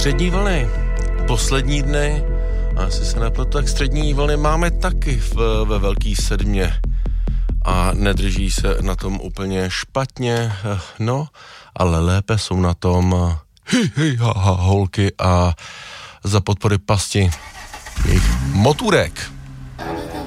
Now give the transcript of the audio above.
střední vlny. Poslední dny, a jestli se nepletu, tak střední vlny máme taky ve Velký Sedmě. A nedrží se na tom úplně špatně, no, ale lépe jsou na tom holky a za podpory pasti jejich motůrek.